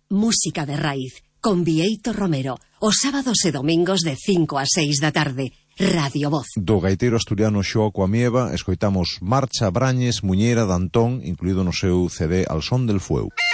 música de raíz, con Bieito Romero, os sábados e domingos de 5 a 6 da tarde. Radio Voz. Do gaiteiro asturiano Xoaco Amieva escoitamos Marcha Brañes, Muñeira de Antón, incluído no seu CD Al son del fueu.